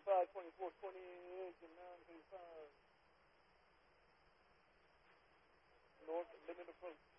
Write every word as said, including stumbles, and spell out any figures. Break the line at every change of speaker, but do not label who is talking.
twenty-five, twenty-four, twenty-eight, twenty-nine, thirty-five. North limit approach.